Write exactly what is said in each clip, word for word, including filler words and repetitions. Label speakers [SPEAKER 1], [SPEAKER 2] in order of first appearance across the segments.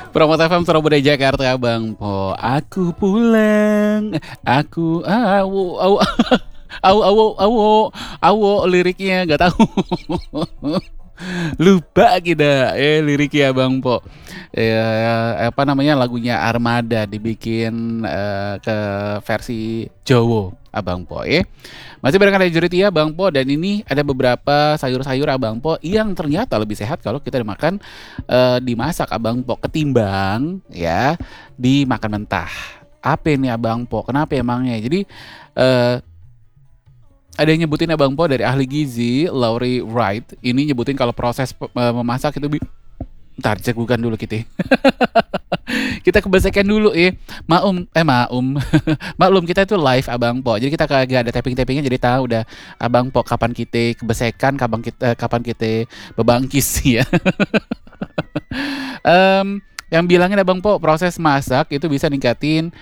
[SPEAKER 1] Promot F M Surabaya Jakarta Abang Po. Aku pulang, aku awo awo awo awo awo awo liriknya nggak tahu. Lupa kita eh liriknya Bang Po. Eh, apa namanya lagunya Armada dibikin eh, ke versi Jawa Abang Po ya. Masih bareng ada Juritia Bang Po dan ini ada beberapa sayur-sayur Abang Po yang ternyata lebih sehat kalau kita dimakan eh, dimasak Abang Po ketimbang ya dimakan mentah. Apa ini Abang Po? Kenapa emangnya? Jadi eh, ada yang nyebutin Abang Po dari ahli gizi Laurie Wright ini nyebutin kalau proses pe- eh, memasak itu bi- Ntar cegukan dulu kita. Kita kebesekan dulu ya. Maum eh maum. Maklum kita itu live Abang Po. Jadi kita kagak ada tapping-tappingnya jadi tahu udah Abang Po kapan kita kebesekan, kapan kita kapan kita bebangkis ya. Em, yang bilangin Abang Po proses masak itu bisa ningkatin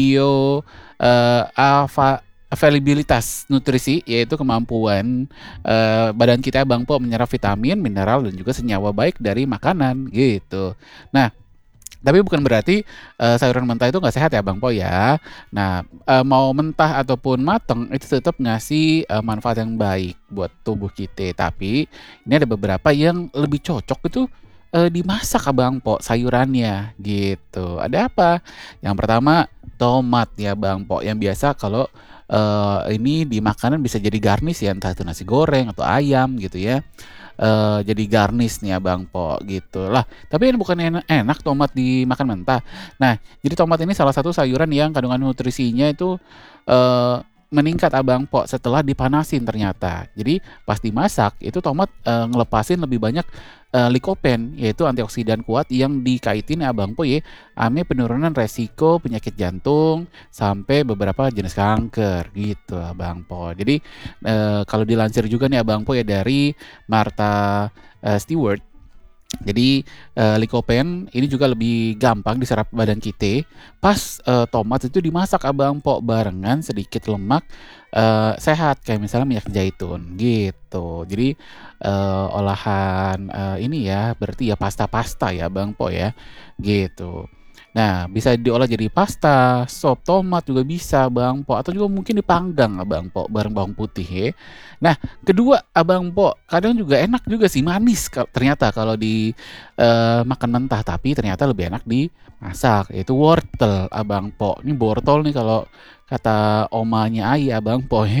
[SPEAKER 1] bio eh, ava- availabilitas nutrisi yaitu kemampuan eh, badan kita Abang Po menyerap vitamin, mineral dan juga senyawa baik dari makanan gitu. Nah, tapi bukan berarti eh, sayuran mentah itu nggak sehat ya Bang Po ya. Nah, eh, mau mentah ataupun mateng itu tetap ngasih eh, manfaat yang baik buat tubuh kita. Tapi ini ada beberapa yang lebih cocok itu eh, dimasak Abang Po sayurannya gitu. Ada apa? Yang pertama tomat ya Bang Po. Yang biasa kalau eh, ini di makanan bisa jadi garnish ya entah itu nasi goreng atau ayam gitu ya. Eh, jadi garnish nih Abang Po gitu lah. Tapi ini bukan enak, enak tomat dimakan mentah. Nah, jadi tomat ini salah satu sayuran yang kandungan nutrisinya itu eh, meningkat Abang Po setelah dipanasin ternyata. Jadi pas dimasak itu tomat eh, ngelepasin lebih banyak eh, likopen yaitu antioksidan kuat yang dikaitin Abang Po ya ame penurunan resiko penyakit jantung sampai beberapa jenis kanker gitu Abang Po. Jadi eh, kalau dilansir juga nih Abang Po ya dari Martha eh, Stewart. Jadi eh, lycopene ini juga lebih gampang diserap badan kita. Pas eh, tomat itu dimasak Abang Po barengan sedikit lemak eh, sehat kayak misalnya minyak zaitun gitu. Jadi eh, olahan eh, ini ya berarti ya pasta-pasta ya Bang Po ya gitu. Nah, bisa diolah jadi pasta, sop tomat juga bisa Bang Po atau juga mungkin dipanggang Abang Po bareng bawang putih ya. Nah, kedua Abang Po kadang juga enak juga sih manis ka- ternyata kalau di eh, makan mentah tapi ternyata lebih enak dimasak yaitu wortel Abang Po. Ini wortel nih kalau kata omanya Ai Abang Po ya.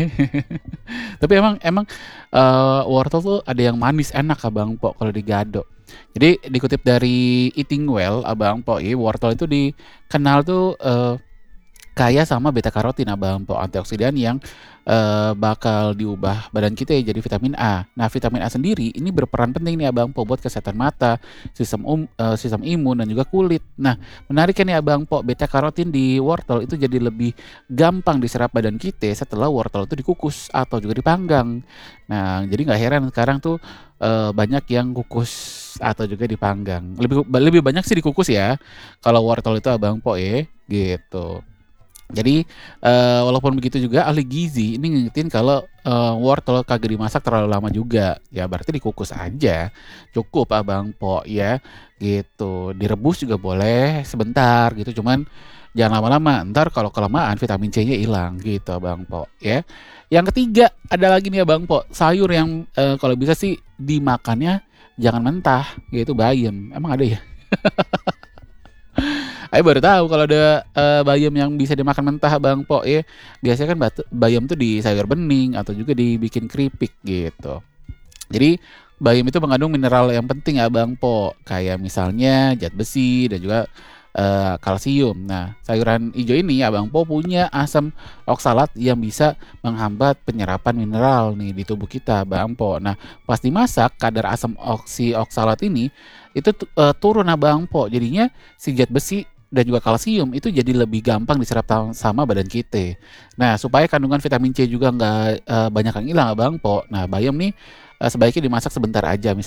[SPEAKER 1] Tapi emang emang eh, wortel tuh ada yang manis enak Abang Po kalau digado. Jadi dikutip dari Eating Well Abang Po, ya, wortel itu dikenal tuh eh, kaya sama beta karotin Abang Po, antioksidan yang eh, bakal diubah badan kita ya jadi vitamin A. Nah, vitamin A sendiri ini berperan penting nih Abang Po buat kesehatan mata, sistem um, eh, sistem imun dan juga kulit. Nah, menariknya nih Abang Po, beta karotin di wortel itu jadi lebih gampang diserap badan kita setelah wortel itu dikukus atau juga dipanggang. Nah, jadi nggak heran sekarang tuh eh, banyak yang kukus atau juga dipanggang. Lebih lebih banyak sih dikukus ya. Kalau wortel itu Abang Po ya, gitu. Jadi eh, walaupun begitu juga ahli gizi ini ngingetin kalau eh, wortel kagak dimasak terlalu lama juga. Ya berarti dikukus aja. Cukup Abang Po ya. Gitu. Direbus juga boleh sebentar gitu. Cuman jangan lama-lama. Ntar kalau kelamaan vitamin C-nya hilang gitu Abang Po ya. Yang ketiga ada lagi nih Abang Po, sayur yang eh, kalau bisa sih dimakannya jangan mentah yaitu bayam. Emang ada ya? Ayo baru tahu kalau ada eh, bayam yang bisa dimakan mentah Bang Po ya. Biasanya kan batu, bayam tuh di sayur bening atau juga dibikin keripik gitu. Jadi bayam itu mengandung mineral yang penting ya Bang Po, kayak misalnya zat besi dan juga eh, kalsium. Nah, sayuran hijau ini ya Bang Po punya asam oksalat yang bisa menghambat penyerapan mineral nih di tubuh kita Bang Po. Nah, pas dimasak kadar asam oksi oksalat ini itu tu- eh, turun Abang Po. Jadinya si zat besi dan juga kalsium itu jadi lebih gampang diserap ta- sama badan kita. Nah, supaya kandungan vitamin C juga nggak eh, banyak yang hilang Abang Po. Nah, bayam nih eh, sebaiknya dimasak sebentar aja.